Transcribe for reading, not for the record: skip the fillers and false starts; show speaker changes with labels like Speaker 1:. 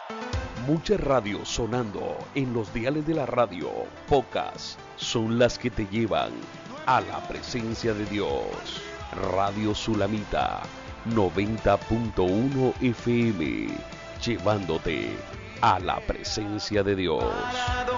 Speaker 1: Muchas radios sonando en los diales de la radio, pocas son las que te llevan a la presencia de Dios. Radio Sulamita 90.1 FM, llevándote a la presencia de Dios.